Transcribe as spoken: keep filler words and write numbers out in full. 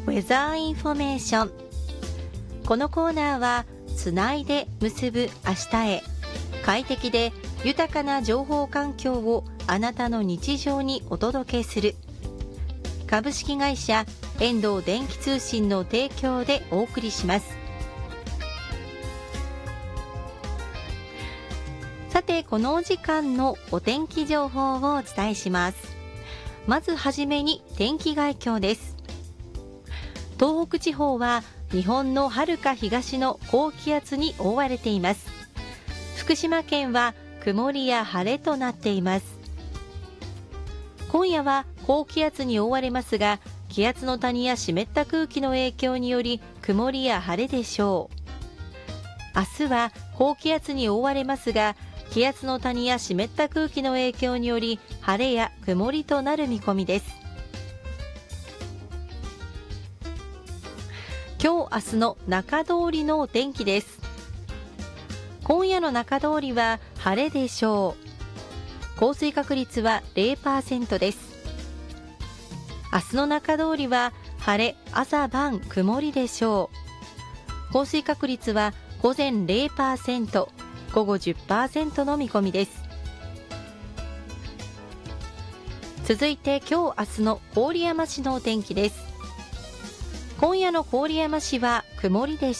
ウェザーインフォメーション。このコーナーはつないで結ぶ明日へ、快適で豊かな情報環境をあなたの日常にお届けする株式会社遠藤電気通信の提供でお送りします。さて、このお時間のお天気情報をお伝えします。まずはじめに天気概況です。東北地方は日本のはるか東の高気圧に覆われています。福島県は曇りや晴れとなっています。今夜は高気圧に覆われますが、気圧の谷や湿った空気の影響により曇りや晴れでしょう。明日は高気圧に覆われますが、気圧の谷や湿った空気の影響により晴れや曇りとなる見込みです。今日明日の中通りのお天気です。今夜の中通りは晴れでしょう。降水確率は ゼロパーセント です。明日の中通りは晴れ、朝晩曇りでしょう。降水確率は午前 ゼロパーセント、午後 じゅっパーセント の見込みです。続いて今日明日の郡山市のお天気です。今夜の郡山市は曇りで